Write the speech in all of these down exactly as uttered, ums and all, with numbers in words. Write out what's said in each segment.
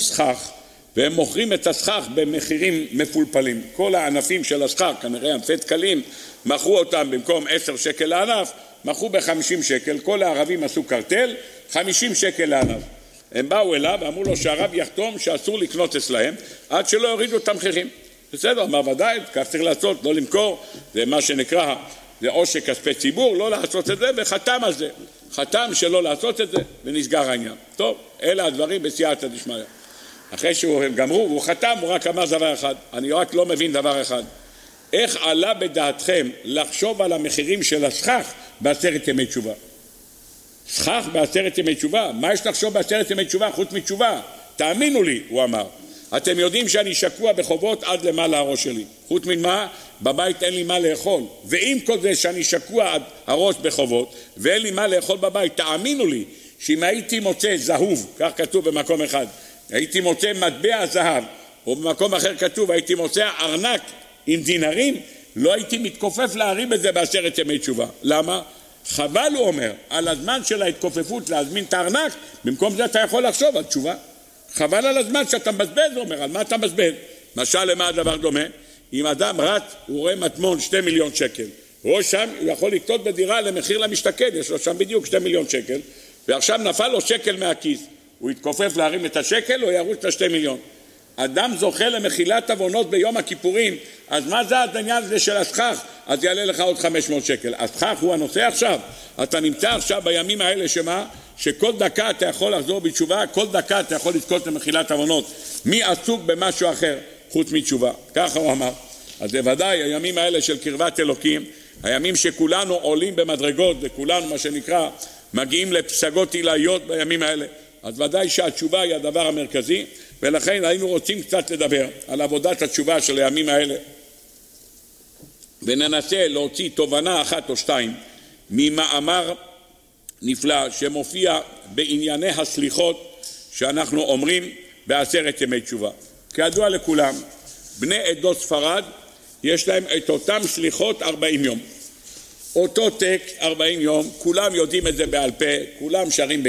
סכך, והם מוכרים את הסכך במחירים מפולפלים. כל הענפים של הסכך, כנראה ענפי תקלים, מכרו אותם במקום עשר שקל לענף, מכרו ב-חמישים שקל, כל הערבים עשו קרטל, חמישים שקל לענף. הם באו אליו ואמרו לו שהרב יחתום שאסור לקנות אצלהם, עד שלא יורידו את המחירים. בסדר, מה ודאי, כך צריך לעשות, לא למכור, זה מה שנקרא, זה עושק כספי ציבור, לא לעשות את זה, וחתם על זה. חתם שלא לעשות את זה, ונסגר העניין. טוב, אלה הדברים בסייעתא דשמיא. אחרי שהם גמרו, הוא חתם, הוא רק אמר דבר אחד. אני רק לא מבין דבר אחד. איך עלה בדעתכם לחשוב על המחירים של הסכך בעשרת ימי תשובה? סכך בעשרת ימי תשובה? מה יש לחשוב בעשרת ימי תשובה חוץ מתשובה? תאמינו לי, הוא אמר. אתם יודעים שאני שקוע בחובות עד למעלה הראש שלי. חוץ ממה? בבית אין לי מה לאכול. ואם כל זה שאני שקוע עד הראש בחובות, ואין לי מה לאכול בבית, תאמינו לי, שאם הייתי מוצא זהוב, כך כתוב במקום אחד, הייתי מוצא מטבע זהב, או במקום אחר כתוב, הייתי מוצא ארנק עם דינרים, לא הייתי מתכופף להרים את זה בעשרת ימי תשובה. למה? חבל, הוא אומר, על הזמן של ההתכופפות להזמין את הארנק, במקום זה אתה יכול לחשוב על תשובה. חבל על הזמן שאתה מבזבז, הוא אומר, על מה אתה מבזבז? משל למה הדבר דומה? אם אדם רץ, הוא רואה מטמון שתי מיליון שקל. הוא שם, הוא יכול לקטות בדירה למחיר למשתכן, יש לו שם בדיוק שתי מיליון שקל, ועכשיו נפל לו שקל מהכיס. הוא יתכופף להרים את השקל, או ירוץ את השתי מיליון. אדם זוכה למחילת עוונות ביום הכיפורים, אז מה זה העניין הזה של הסכך? אז יעלה לך עוד חמש מאות שקל. הסכך הוא הנושא עכשיו. אתה נמצא עכשיו בימים האלה שמה? שכל דקה אתה יכול לחזור בתשובה, כל דקה אתה יכול לזכות למחילת עוונות. מי עסוק במשהו אחר חוץ מתשובה? ככה הוא אמר. אז בוודאי הימים האלה של קרבת אלוקים, הימים שכולנו עולים במדרגות, וכולנו מה שנקרא מגיעים לפסגות עילאיות בימים האלה, אז ודאי שהתשובה היא הדבר המרכזי, ולכן היינו רוצים קצת לדבר על עבודת התשובה של הימים האלה, וננסה להוציא תובנה אחת או שתיים ממאמר נפלא שמופיע בענייני הסליחות שאנחנו אומרים בעשרת ימי תשובה. כידוע לכולם, בני עדות ספרד יש להם את אותם סליחות ארבעים יום. אותו טקסט ארבעים יום, כולם יודעים את זה בעל פה, כולם שרים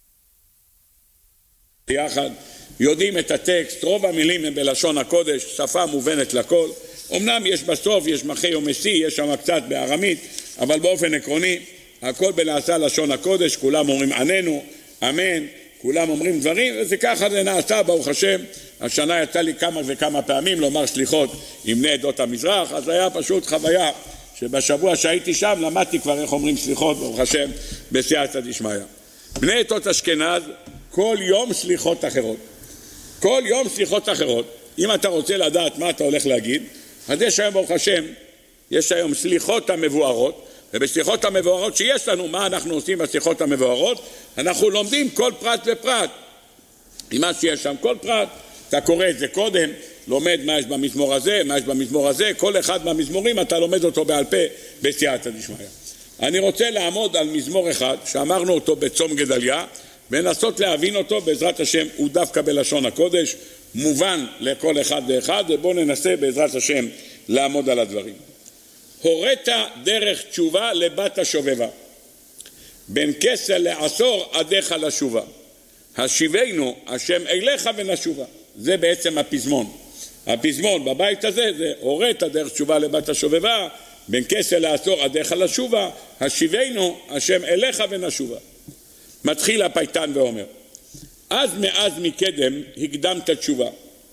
ביחד, יודעים את הטקסט, רוב המילים הם בלשון הקודש, שפה מובנת לכל. אמנם יש בסוף, יש מחי ומסי, יש שם קצת בארמית, אבל באופן עקרוני, הכל בנעשה לשון הקודש, כולם אומרים עננו, אמן, כולם אומרים דברים, וזה ככה זה נעשה, ברוך השם. השנה יצא לי כמה וכמה פעמים לומר סליחות עם בני עדות המזרח, אז היה פשוט חוויה שבשבוע שהייתי שם למדתי כבר איך אומרים סליחות, ברוך השם, בסייעתא דשמיא. בני עדות אשכנז, כל יום סליחות אחרות. כל יום סליחות אחרות. אם אתה רוצה לדעת מה אתה הולך להגיד, אז יש היום, ברוך השם, יש היום סליחות המבוארות, ובסליחות המבוארות שיש לנו, מה אנחנו עושים בסליחות המבוארות? אנחנו לומדים כל פרט ופרט. עם מה שיש שם, כל פרט, אתה קורא את זה קודם, לומד מה יש במזמור הזה, מה יש במזמור הזה, כל אחד מהמזמורים אתה לומד אותו בעל פה בסייעתא דשמיא. אני רוצה לעמוד על מזמור אחד, שאמרנו אותו בצום גדליה, ונסות להבין אותו בעזרת השם, הוא דווקא בלשון הקודש, מובן לכל אחד ואחד, ובואו ננסה בעזרת השם לעמוד על הדברים. הורית דרך תשובה לבת השובבה, בין כסה לעשור עדיך לשובה, השיבנו השם אליך ונשובה. זה בעצם הפזמון. הפזמון בבית הזה זה הורית דרך תשובה לבת השובבה, בין כסה לעשור עדיך לשובה, השיבנו השם אליך ונשובה. מתחיל הפייטן ואומר, אז מאז מקדם הקדמת תשובה,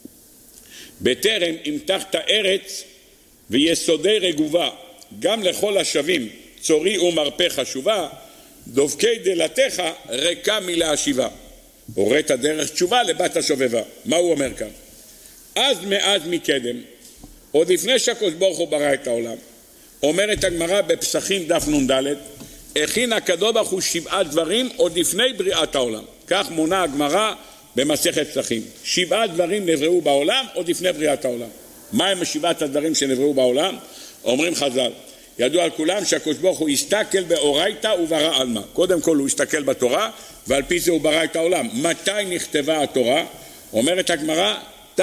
בטרם המתחת ארץ ויסודי רגובה, גם לכל השבים צורי ומרפא חשובה, דופקי דלתך ריקה מלהשיבה. הורית דרך תשובה לבת השובבה. מה הוא אומר כאן? אז מאז מקדם, עוד לפני שהקדוש ברוך הוא ברא את העולם, אומרת הגמרא בפסחים דף נ"ד, הכין הקדוש ברוך הוא שבעה דברים עוד לפני בריאת העולם. כך מונה הגמרא במסכת פסחים. שבעה דברים נבראו בעולם עוד לפני בריאת העולם. מה הם שבעת הדברים שנבראו בעולם? אומרים חז"ל, ידוע על כולם שהקדוש ברוך הוא הסתכל באורייתא וברא עלמא. קודם כל הוא הסתכל בתורה, ועל פי זה הוא ברא את העולם. מתי נכתבה התורה? אומרת הגמרא,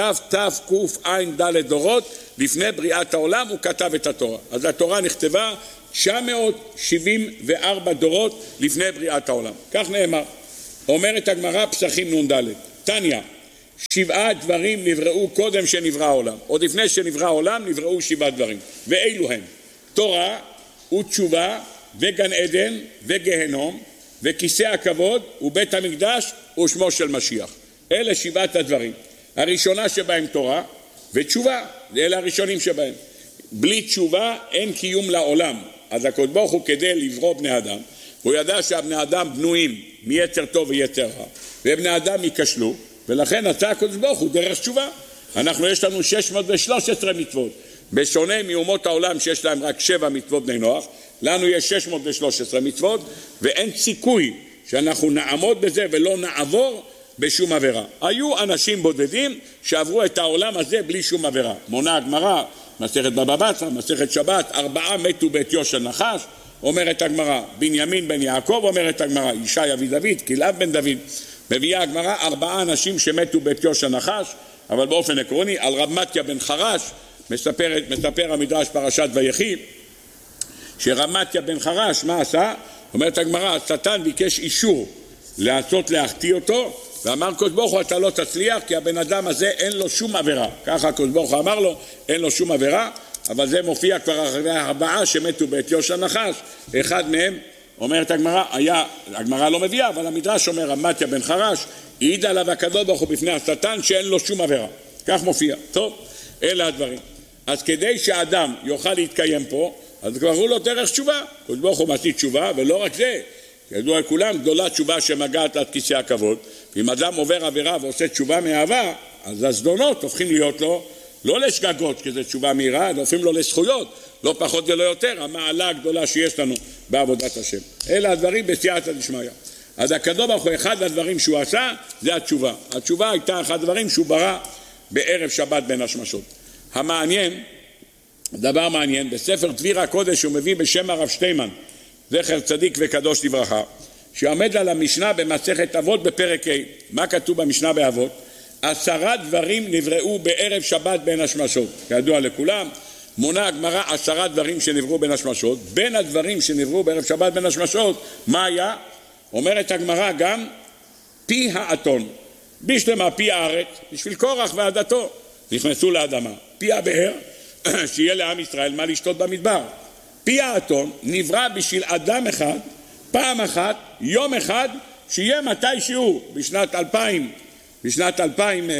תתקע"ד דורות לפני בריאת העולם הוא כתב את התורה. אז התורה נכתבה תשע מאות שבעים וארבע דורות לפני בריאת העולם. כך נאמר. אומרת הגמרא פסחים נ"ד, תניא, שבעה דברים נבראו קודם שנברא העולם. עוד לפני שנברא העולם נבראו שבעה דברים. ואילו הם? תורה ותשובה וגן עדן וגהנום וכיסא הכבוד ובית המקדש ושמו של משיח. אלה שבעת הדברים. הראשונה שבהם תורה ותשובה. אלה הראשונים שבהם. בלי תשובה אין קיום לעולם. אז הקדוש ברוך הוא כדי לברוא בני אדם, הוא ידע שהבני אדם בנויים מיצר טוב ויצר רע, ובני אדם ייכשלו, ולכן עשה הקדוש ברוך הוא דרך תשובה. אנחנו יש לנו שש מאות ושלוש עשרה מצוות, בשונה מאומות העולם שיש להם רק שבע מצוות בני נוח, לנו יש שש מאות ושלוש עשרה מצוות, ואין סיכוי שאנחנו נעמוד בזה ולא נעבור בשום עבירה. היו אנשים בודדים שעברו את העולם הזה בלי שום עבירה. מונה הגמרא, מסכת בבא בתרא, מסכת שבת, ארבעה מתו בעטיו של נחש, אומרת הגמרא, בנימין בן יעקב, אומרת הגמרא, ישי אבי דוד, כלב בן דוד. מביאה הגמרא ארבעה אנשים שמתו בעטיו של נחש, אבל באופן עקרוני, על רב מתיה בן חרש, מספר, מספר המדרש פרשת ויחי, שרב מתיה בן חרש, מה עשה? אומרת הגמרא, השטן ביקש אישור לעשות להחטיא אותו, ואמר קדוש ברוך הוא אתה לא תצליח כי הבן אדם הזה אין לו שום עבירה. ככה קדוש ברוך הוא אמר לו אין לו שום עבירה, אבל זה מופיע כבר אחרי ארבעה שמתו בעטיו של נחש. אחד מהם, אומרת הגמרא, היה, הגמרא לא מביאה, אבל המדרש אומר רב מתיה בן חרש, העיד עליו הקדוש ברוך הוא בפני השטן שאין לו שום עבירה. כך מופיע. טוב, אלה הדברים. אז כדי שהאדם יוכל להתקיים פה, אז כבר הוא לו דרך תשובה. קדוש ברוך הוא מעשי תשובה, ולא רק זה. ידוע לכולם, גדולה תשובה שמגעת עד כיסא הכבוד. ואם אדם עובר עבירה ועושה תשובה מאהבה, אז הזדונות הופכים להיות לו, לא לשגגות, כי זה תשובה מהירה, אלא הופכים לו לזכויות, לא פחות ולא יותר, המעלה הגדולה שיש לנו בעבודת השם. אלה הדברים בסייעתא דשמיא. אז הקדוש ברוך הוא, אחד הדברים שהוא עשה, זה התשובה. התשובה הייתה אחד הדברים שהוא ברא בערב שבת בין השמשות. המעניין, דבר מעניין, בספר דביר הקודש הוא מביא בשם הרב שטיימן, זכר צדיק וקדוש לברכה, שעומד על המשנה במסכת אבות בפרק ה'. מה כתוב במשנה באבות? עשרה דברים נבראו בערב שבת בין השמשות. כידוע לכולם, מונה הגמרא עשרה דברים שנבראו בין השמשות. בין הדברים שנבראו בערב שבת בין השמשות, מה היה? אומרת הגמרא גם פי האתון. בשלמה פי הארץ, בשביל קורח ועדתו. נכנסו לאדמה. פי הבאר, שיהיה לעם ישראל מה לשתות במדבר. פי האתון נברא בשביל אדם אחד, פעם אחת, יום אחד, שיהיה מתי שהוא, בשנת אלפיים, בשנת אלפיים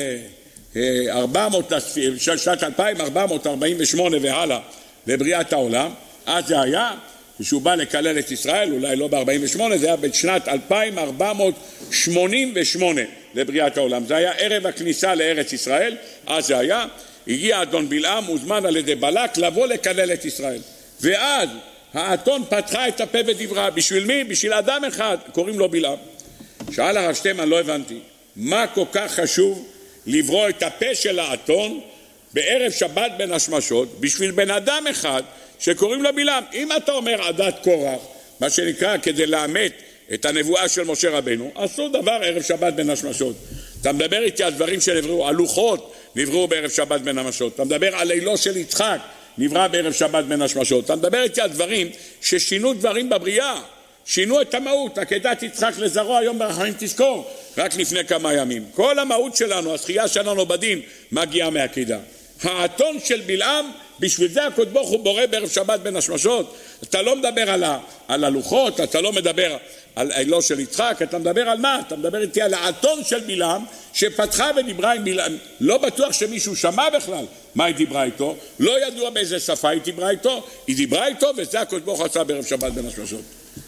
ארבע מאות, שנת אלפיים ארבע מאות ארבעים ושמונה והלאה, לבריאת העולם. אז זה היה, כשהוא בא לקלל את ישראל, אולי לא ב-ארבעים ושמונה, זה היה בשנת אלפיים ארבע מאות שמונים ושמונה לבריאת העולם. זה היה ערב הכניסה לארץ ישראל, אז זה היה, הגיע אדון בלעם, הוזמן על ידי בלק, לבוא לקלל את ישראל. ואז האתון פתחה את הפה ודיברה. בשביל מי? בשביל אדם אחד, קוראים לו בלעם. שאל הרב שטיימן, לא הבנתי, מה כל כך חשוב לברוא את הפה של האתון בערב שבת בין השמשות בשביל בן אדם אחד שקוראים לו בלעם? אם אתה אומר עדת קורח, מה שנקרא כדי לאמת את הנבואה של משה רבנו, עשו דבר ערב שבת בין השמשות. אתה מדבר איתי על דברים שנבראו, הלוחות נבראו בערב שבת בין השמשות. אתה מדבר על לילו של יצחק, נברא בערב שבת בין השמשות. אתה מדבר איתי על דברים ששינו דברים בבריאה, שינו את המהות. עקדת יצחק לזרעו היום ברחמים תזכור, רק לפני כמה ימים. כל המהות שלנו, הזכייה שלנו בדין, מגיעה מעקדה. האתון של בלעם, בשביל זה הקדוש ברוך הוא בורא בערב שבת בין השמשות. אתה לא מדבר על, ה, על הלוחות, אתה לא מדבר על אלו של יצחק, אתה מדבר על מה? אתה מדבר איתי על האתון של בלעם, שפתחה ודיברה עם בלעם. לא בטוח שמישהו שמע בכלל מה היא דיברה איתו, לא ידוע באיזה שפה היא דיברה איתו, היא דיברה איתו, וזה הקדוש ברוך הוא עשה בערב שבת בין השמשות.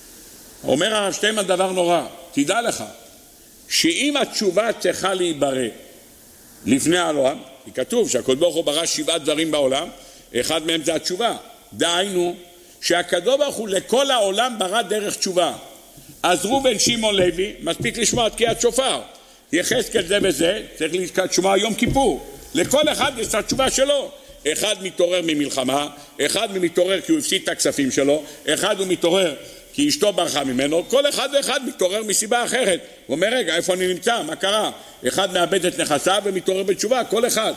אומר הרב שטיימן דבר נורא, תדע לך, שאם התשובה צריכה להיברא לפני העולם, כי כתוב שהקדוש ברוך הוא ברא שבעה דברים בעולם, אחד מהם זה התשובה. דהיינו שהקדוש ברוך הוא לכל העולם ברא דרך תשובה. אז ראובן שמעון לוי מספיק לשמוע את תקיעת שופר, יחזקאל זה וזה צריך לשמוע יום כיפור. לכל אחד יש את התשובה שלו. אחד מתעורר ממלחמה, אחד מתעורר כי הוא הפסיד את הכספים שלו, אחד הוא מתעורר כי אשתו ברחה ממנו, כל אחד ואחד מתעורר מסיבה אחרת. הוא אומר רגע איפה אני נמצא, מה קרה? אחד מאבד את נכסיו ומתעורר בתשובה, כל אחד.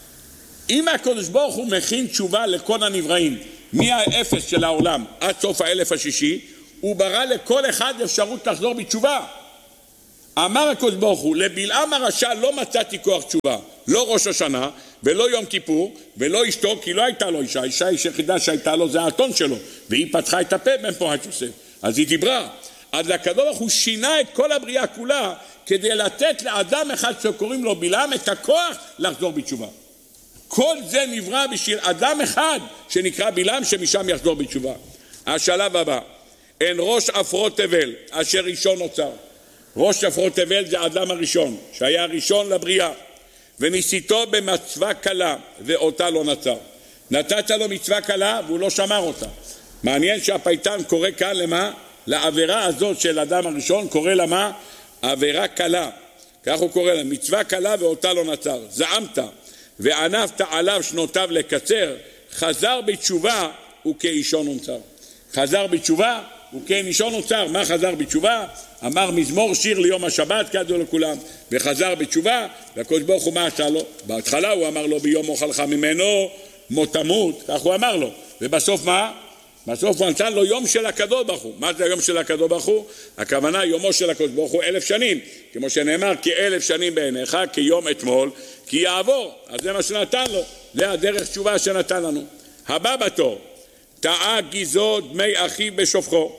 אם הקדוש ברוך הוא מכין תשובה לכל הנבראים מהאפס של העולם עד סוף האלף השישי, הוא ברא לכל אחד אפשרות לחזור בתשובה. אמר הקדוש ברוך הוא, לבלעם הרשע לא מצאתי כוח תשובה, לא ראש השנה ולא יום כיפור ולא אשתו, כי לא הייתה לו אישה, אישה איש יחידה שהייתה לו זה האתון שלו, והיא פתחה את הפה בן פורת יוסף, אז היא דיברה. אז הקדוש ברוך הוא שינה את כל הבריאה כולה כדי לתת לאדם אחד שקוראים לו בלעם את הכוח לחזור בתשובה. כל זה נברא בשביל אדם אחד שנקרא בלעם שמשם יחזור בתשובה. השלב הבא, אין ראש עפרות תבל אשר ראשון נוצר. ראש עפרות תבל זה האדם הראשון שהיה הראשון לבריאה, וניסיתו במצווה קלה ואותה לא נצר. נתת לו מצווה קלה והוא לא שמר אותה. מעניין שהפייטן קורא כאן למה? לעבירה הזאת של האדם הראשון קורא למה? עבירה קלה. כך הוא קורא לה, מצווה קלה ואותה לא נצר. זעמת וענפת עליו שנותיו לקצר, חזר בתשובה וכאישון נוצר. חזר בתשובה וכאישון נוצר. מה חזר בתשובה? אמר מזמור שיר ליום השבת כידוע לכולם, וחזר בתשובה. והקדוש ברוך הוא מה עשה לו? בהתחלה הוא אמר לו ביום אוכלך ממנו מות תמות, כך הוא אמר לו, ובסוף מה? בסוף הוא נתן לו יום של הקדוש ברוך הוא. מה זה היום של הקדוש ברוך הוא? הכוונה יומו של הקדוש ברוך הוא אלף שנים, כמו שנאמר כי אלף שנים בעיניך כיום אתמול כי יעבור. אז זה מה שנתן לו, זה הדרך תשובה שנתן לנו. הבא בתור, טעה גזו דמי אחי בשופחו,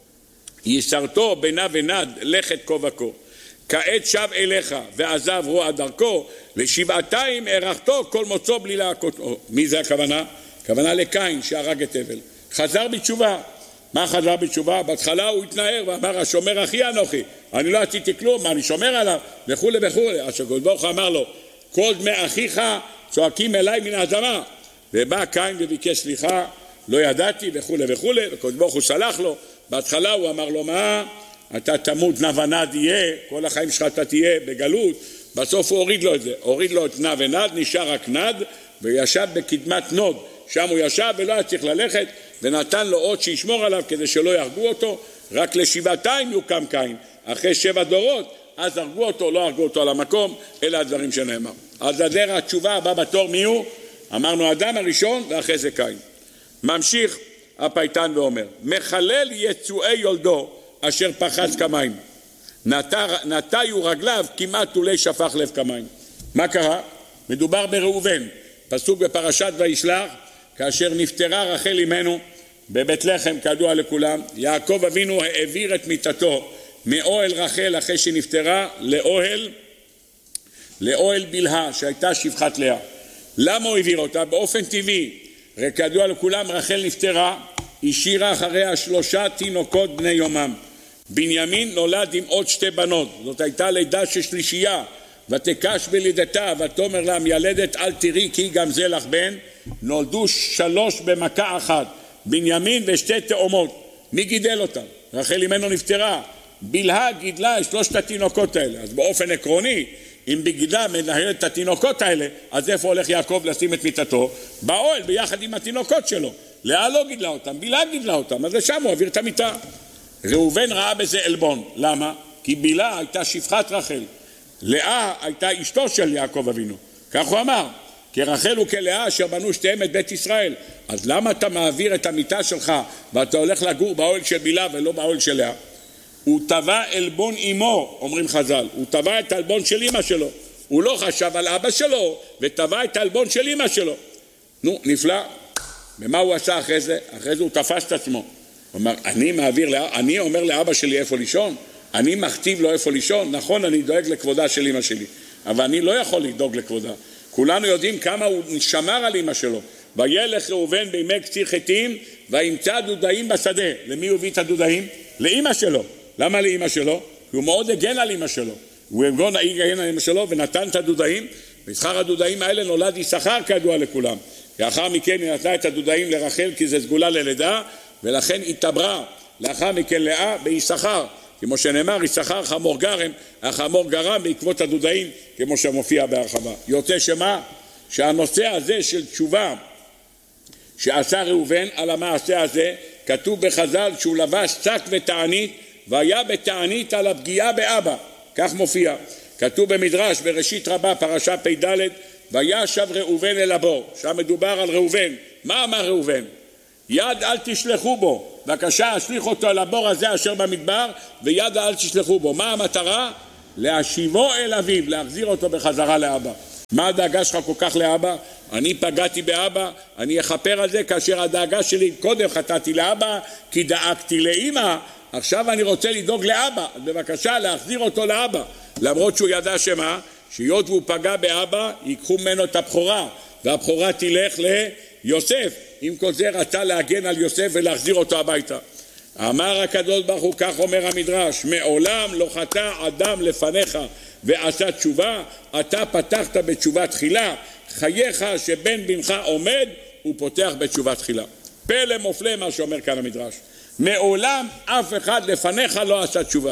יסרתו בינה ונד לכת כה וכה, כעת שב אליך ועזב רוע דרכו, לשבעתיים ארחתו כל מוצאו בלי להכותו. מי זה הכוונה? הכוונה לקין שהרג את הבל. חזר בתשובה. מה חזר בתשובה? בהתחלה הוא התנער ואמר השומר אחי אנוכי, אני לא עשיתי כלום, מה אני שומר עליו וכו' וכו'. אז הקדוש ברוך הוא אמר לו כל דמי אחיך צועקים אליי מן האדמה, ובא קין וביקש סליחה, לא ידעתי וכו' וכו'. הקדוש ברוך הוא סלח לו. בהתחלה הוא אמר לו מה? אתה תמות נע ונד יהיה, כל החיים שלך אתה תהיה בגלות. בסוף הוא הוריד לו את זה, הוריד לו את נע ונד, נשאר רק נד, וישב בקדמת נוד, שם הוא ישב ולא היה צריך ללכת, ונתן לו עוד שישמור עליו כדי שלא יהרגו אותו. רק לשבעתיים יוקם קין, אחרי שבע דורות אז הרגו אותו, לא הרגו אותו על המקום. אלה הדברים שנאמר. אז הדרך התשובה הבא בתור מי הוא? אמרנו אדם הראשון ואחרי זה קין. ממשיך הפייטן ואומר מחלל יצואי יולדו אשר פחז כמים, נטיו רגליו כמעט תולי שפך לב כמים. מה קרה? מדובר בראובן, פסוק בפרשת וישלח, כאשר נפטרה רחל אמנו בבית לחם כידוע לכולם, יעקב אבינו העביר את מיטתו מאוהל רחל אחרי שנפטרה לאוהל לאוהל בלהה שהייתה שפחת לאה. למה הוא העביר אותה? באופן טבעי, כידוע לכולם רחל נפטרה, השאירה אחריה שלושה תינוקות בני יומם. בנימין נולד עם עוד שתי בנות, זאת הייתה לידה של שלישייה, ותקש בלידתה ותאמר לה מילדת אל תראי כי גם זה לך בן. נולדו שלוש במכה אחת, בנימין ושתי תאומות. מי גידל אותם? רחל אמנו נפטרה, בלהה גידלה שלושת התינוקות האלה. אז באופן עקרוני אם בגידה מנהלת את התינוקות האלה, אז איפה הולך יעקב לשים את מיטתו? באוהל ביחד עם התינוקות שלו. לאה לא גידלה אותם, בלהה גידלה אותם, אז לשם הוא העביר את המיטה. ראובן ראה בזה אלבון. למה? כי בלהה הייתה שפחת רחל, לאה הייתה אשתו של יעקב אבינו, כך הוא אמר, כי רחל וכלאה אשר בנו שתיהם את בית ישראל. אז למה אתה מעביר את המיטה שלך ואתה הולך לגור באוהל של בלהה ולא באוהל של לאה? הוא טבע אלבון אמו, אומרים חז"ל, הוא טבע את האלבון של אמא שלו, הוא לא חשב על אבא שלו וטבע את האלבון של אמא שלו. נו, נפלא. ומה הוא עשה אחרי זה? אחרי זה הוא תפס את עצמו, הוא אומר אני מעביר לאבא, אני אומר לאבא שלי איפה לישון, אני מכתיב לו איפה לישון. נכון, אני דואג לכבודה של אמא שלי, אבל אני לא יכול לדאוג לכבודה. כולנו יודעים כמה הוא שמר על אמא שלו. וילך ראובן בימי קציר חיטים וימצא דודאים בשדה. למי הוא הביא את הדודאים? לאמא שלו. למה לאמא שלו? כי הוא מאוד הגן על אמא שלו, הוא הגן על אמא שלו ונתן את הדודאים. ושכר הדודאים האלה נולד יששכר כידוע לכולם. לאחר מכן היא נתנה את הדודאים לרחל כי זה סגולה ללידה, ולכן התעברה לאחר מכן לאה ביששכר, כמו שנאמר יששכר חמור גרם, החמור גרם בעקבות הדודאים, כמו שמופיע בהרחבה. יוצא שמה? שהנושא הזה של תשובה שעשה ראובן על המעשה הזה, כתוב בחז"ל שהוא לבש שק ותענית והיה בתענית על הפגיעה באבא, כך מופיע. כתוב במדרש בראשית רבה פרשה פ"ד, וישב ראובן אל הבור. שם מדובר על ראובן. מה אמר ראובן? יד אל תשלחו בו, בבקשה אשליך אותו אל הבור הזה אשר במדבר, ויד אל תשלחו בו. מה המטרה? להשיבו אל אביו, להחזיר אותו בחזרה לאבא. מה הדאגה שלך כל כך לאבא? אני פגעתי באבא, אני אחפר על זה כאשר הדאגה שלי, קודם חטאתי לאבא כי דאגתי לאמא, עכשיו אני רוצה לדאוג לאבא, בבקשה להחזיר אותו לאבא. למרות שהוא ידע שמה? שהיות והוא פגע באבא, ייקחו ממנו את הבכורה, והבכורה תלך ליוסף. עם כל זה רצה להגן על יוסף ולהחזיר אותו הביתה. אמר הקדוש ברוך הוא, כך אומר המדרש, מעולם לא חטא אדם לפניך ועשה תשובה, אתה פתחת בתשובה תחילה, חייך שבן בנך עומד, הוא פותח בתשובה תחילה. פלא מופלא מה שאומר כאן המדרש. מעולם אף אחד לפניך לא עשה תשובה.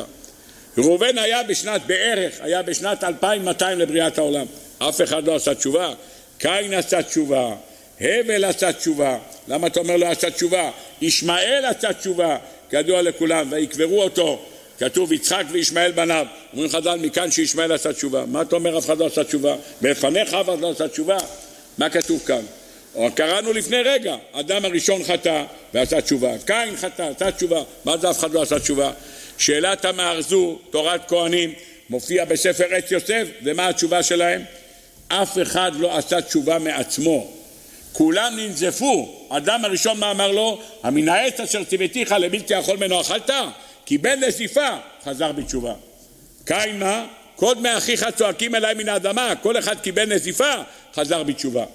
ראובן היה בשנת בערך, היה בשנת אלפיים ומאתיים לבריאת העולם. אף אחד לא עשה תשובה. קין עשה תשובה, הבל עשה תשובה. למה אתה אומר לא עשה תשובה? ישמעאל עשה תשובה, כידוע לכולם, ויקברו אותו. כתוב יצחק וישמעאל בניו. אומרים חז"ל מכאן שישמעאל עשה תשובה. מה אתה אומר אף אחד לא עשה תשובה? בפניך אף אחד לא עשה תשובה? מה כתוב כאן? או קראנו לפני רגע, אדם הראשון חטא ועשה תשובה, קין חטא, עשה תשובה. מה זה אף אחד לא עשה תשובה? שאלת המארזו, תורת כהנים, מופיע בספר עץ יוסף, ומה התשובה שלהם? אף אחד לא עשה תשובה מעצמו, כולם ננזפו. אדם הראשון מה אמר לו? המן העץ אשר ציוויתיך לבלתי אכול ממנו אכלת? קיבל נזיפה, חזר בתשובה. קין מה? קוד מאחיך צועקים אליי מן האדמה, כל אחד קיבל נזיפה, חזר בתשובה.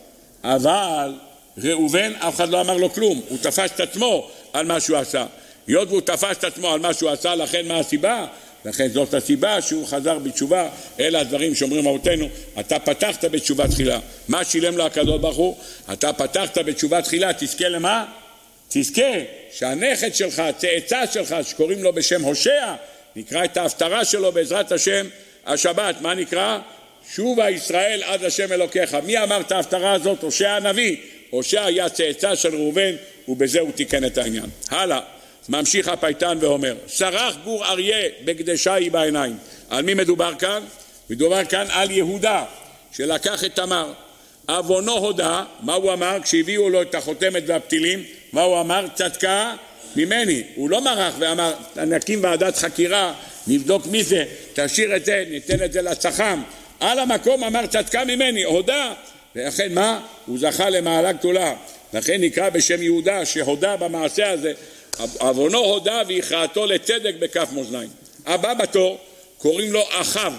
אבל ראובן אף אחד לא אמר לו כלום, הוא תפס את עצמו על מה שהוא עשה. היות והוא תפס את עצמו על מה שהוא עשה, לכן מה הסיבה? לכן זאת הסיבה שהוא חזר בתשובה. אלה הדברים שאומרים אבותינו, אתה פתחת בתשובה תחילה. מה שילם לו הקדוש ברוך הוא? אתה פתחת בתשובה תחילה, תזכה למה? תזכה שהנכד שלך, הצאצא שלך, שקוראים לו בשם הושע, נקרא את ההפטרה שלו בעזרת השם השבת. מה נקרא? שובה ישראל עד השם אלוקיך. מי אמר את ההפטרה הזאת? הושע הנביא. הושע היה צאצא של ראובן, ובזה הוא תיקן את העניין. הלאה. ממשיך הפייטן ואומר, שרח גור אריה בקדשה היא בעיניים. על מי מדובר כאן? מדובר כאן על יהודה שלקח את תמר. אבונו הודה. מה הוא אמר? כשהביאו לו את החותמת והפתילים, מה הוא אמר? צדקה ממני. הוא לא מרח ואמר, נקים ועדת חקירה, נבדוק מי זה, תשאיר את זה, ניתן את זה לצחם. על המקום אמר צדקה ממני, הודה. ולכן מה? הוא זכה למעלה גדולה. לכן נקרא בשם יהודה שהודה במעשה הזה. אבונו הודה והכרעתו לצדק בכף מאזניים. הבא בתור קוראים לו אחאב.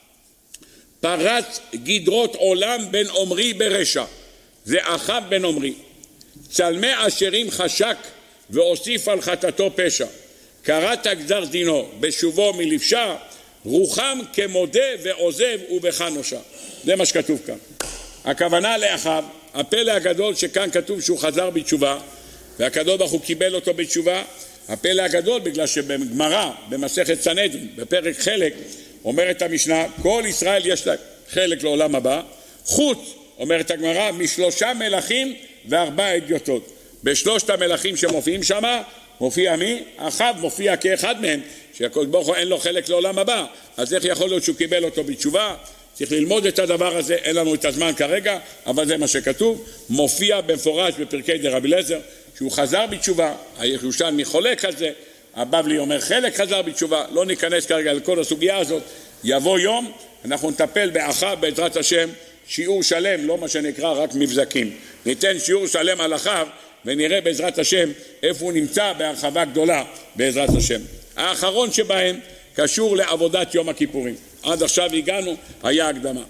פרץ גדרות עולם בן עמרי ברשע. זה אחאב בן עמרי. צלמי אשרים חשק והוסיף על חטאתו פשע. קראת גזר דינו בשובו מלבשה, רוחם כמודה ועוזב ובך נושע. זה מה שכתוב כאן. הכוונה לאחאב, הפלא הגדול שכאן כתוב שהוא חזר בתשובה, והקדוש ברוך הוא קיבל אותו בתשובה. הפלא הגדול בגלל שבגמרא, במסכת סנהדרין, בפרק חלק, אומרת המשנה, כל ישראל יש לה חלק לעולם הבא, חוץ, אומרת הגמרא, משלושה מלכים וארבע אדיוטות. בשלושת המלכים שמופיעים שם, מופיע מי? אחאב מופיע כאחד מהם, שהקדוש ברוך הוא אין לו חלק לעולם הבא. אז איך יכול להיות שהוא קיבל אותו בתשובה? צריך ללמוד את הדבר הזה, אין לנו את הזמן כרגע, אבל זה מה שכתוב. מופיע במפורש בפרקי דרבי אליעזר, שהוא חזר בתשובה. הירושלמי חולק על זה, הבבלי אומר חלק חזר בתשובה. לא ניכנס כרגע לכל הסוגיה הזאת. יבוא יום, אנחנו נטפל באחאב בעזרת השם, שיעור שלם, לא מה שנקרא רק מבזקים. ניתן שיעור שלם על אחאב, ונראה בעזרת השם איפה הוא נמצא בהרחבה גדולה בעזרת השם. האחרון שבהם קשור לעבודת יום הכיפורים. עד עכשיו הגענו, היה הקדמה.